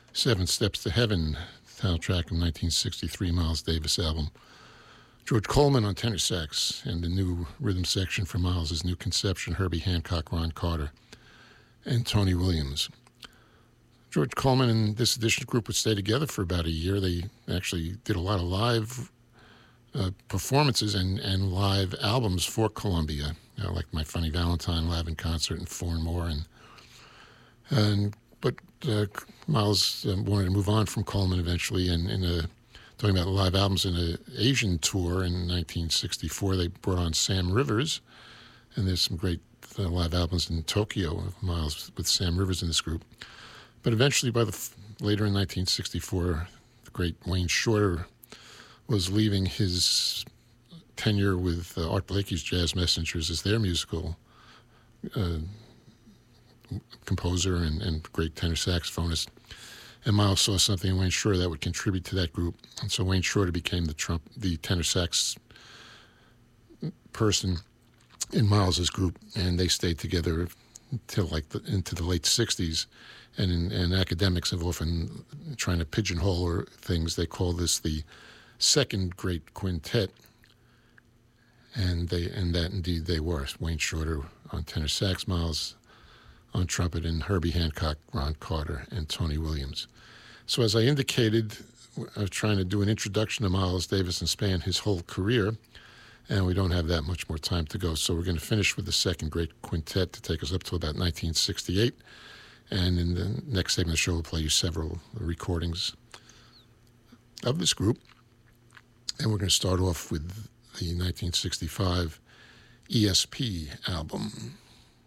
Seven Steps to Heaven, title track of 1963 Miles Davis album. George Coleman on tenor sax, and the new rhythm section for Miles' New Conception, Herbie Hancock, Ron Carter, and Tony Williams. George Coleman and this edition group would stay together for about a year. They actually did a lot of live performances and live albums for Columbia, like My Funny Valentine live in concert and Four and More. But Miles wanted to move on from Coleman eventually, and talking about live albums in an Asian tour in 1964, they brought on Sam Rivers, and there's some great live albums in Tokyo of Miles with Sam Rivers in this group. But eventually, later in 1964, the great Wayne Shorter was leaving his tenure with Art Blakey's Jazz Messengers as their musical composer and great tenor saxophonist. And Miles saw something in Wayne Shorter that would contribute to that group. And so Wayne Shorter became the tenor sax person in Miles's group, and they stayed together until into the late 60s. And academics have often trying to pigeonhole things. They call this the second great quintet, and that indeed they were. Wayne Shorter on tenor sax, Miles on trumpet, and Herbie Hancock, Ron Carter, and Tony Williams. So as I indicated, I was trying to do an introduction to Miles Davis and span his whole career, and we don't have that much more time to go. So we're going to finish with the second great quintet to take us up to about 1968. And in the next segment of the show, we'll play you several recordings of this group. And we're going to start off with the 1965 ESP album.